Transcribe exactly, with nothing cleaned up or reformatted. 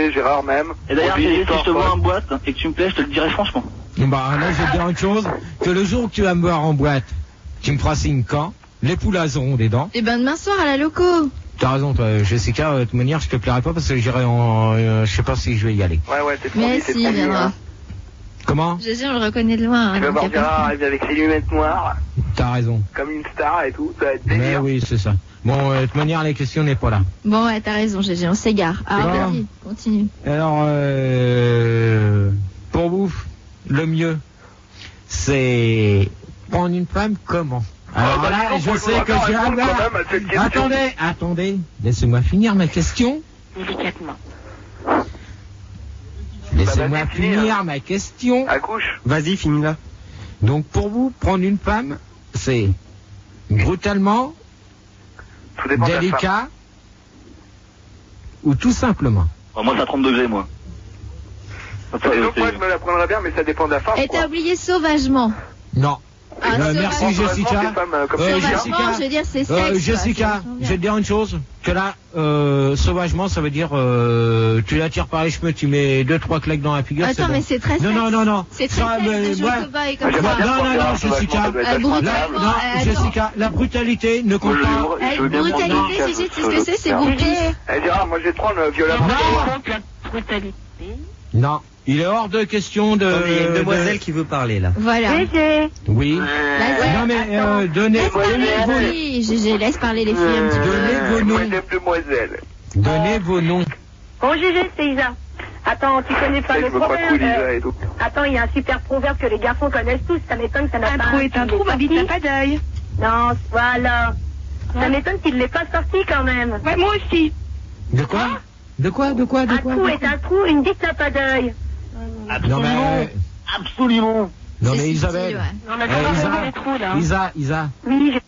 G G, Gérard même. Et d'ailleurs, G G, si je te vois en boîte et que tu me plais, je te le dirai franchement. Bah là, je vais te dire une chose, que le jour où tu vas me voir en boîte, tu me feras signe quand les poules auront des dents. Et ben demain soir à la loco. T'as raison, toi, Jessica, de toute manière, je te plairai pas parce que j'irai en... Euh, je sais pas si je vais y aller. Ouais, ouais, t'es trop Mais dit, t'es si, trop il dit, viendra. hein. Comment? G G, on le reconnaît de loin. Tu vas donc voir y a pas de Gérard problème. arriver avec ses lunettes noires, T'as raison. comme une star et tout, ça va être Mais délire. oui, c'est ça. Bon, euh, de toute manière, les questions n'est pas là. Bon, ouais, t'as raison, G G, on s'égare. Alors, Bon. vas-y, continue. Alors, euh, pour vous, le mieux, c'est prendre une femme comment? Alors bah, là, dis donc, je faut sais que vraiment j'ai un répondre gars. quand même à cette question. Attendez, attendez, laissez-moi finir ma question. Délicatement. Laissez-moi Bah, vas-y, finis, finir hein. ma question. Accouche. Vas-y, finis-la. Donc, pour vous, prendre une femme, c'est brutalement, Tout dépend de la femme. délicat, ou tout simplement. Bon, moi, ça trente degrés, moi. Ça, Et donc, c'est- moi, je me la prendrais bien, mais ça dépend de la femme. Et quoi. t'as oublié sauvagement. Non. Ah, Euh, sauvage- merci Franchement, Jessica. des femmes, euh, comme Euh, ça, Sauvagement, Jessica, je veux dire, c'est sexe. Euh, quoi, Jessica, ça change je vais te dire une chose, que là, euh, sauvagement, ça veut dire, euh, tu la tires par les cheveux, tu mets deux, trois claques dans la figure. Attends, c'est mais bon. c'est très Non, sexe. non, non, non. C'est très Ça, sexe mais de jouer moi- au cobaye Ah, comme j'aimerais ça. bien Non, non, prendre non, un sauvagement, Jessica. ça doit être Euh, vachement brutalement, agréable. Non, euh, attends. Jessica, la brutalité ne compte Moi, je- pas. je- Eh, je veux bien prendre brutalité, un Gégé, tu sais ce sauvagement. que c'est, c'est goupille. Eh, Gérard, moi, je vais te prendre euh, violemment. Non. Donc la brutalité. Non, il est hors de question de... Attendez, il y a une de- demoiselle qui veut parler là. Voilà. Gégé. Oui. Vas-y. Non, mais euh, donnez, Laisse parler donnez, les vos, filles, Gégé, laisse parler les filles un petit peu. Donnez vos noms. Mesdames, demoiselles. Donnez vos noms. Bon, Gégé, c'est Isa. Attends, tu connais pas Je le veux pas proverbe couler, euh, et tout. Attends, il y a un super proverbe que les garçons connaissent tous. Ça m'étonne que ça n'a Un pas... trou est un trou, ma bite n'a pas d'œil. Non, voilà. Ça m'étonne qu'il ne l'ait pas sorti quand même. Ouais, moi aussi. De quoi? De quoi? De quoi? De Un quoi? trou de est quoi un trou, une bite n'a pas d'œil. Non, mais... Absolument. Non, C'est mais subtil, Isabelle. ouais. On a Eh, toujours Isa, les trous là. Isa, Isa, Oui, j'ai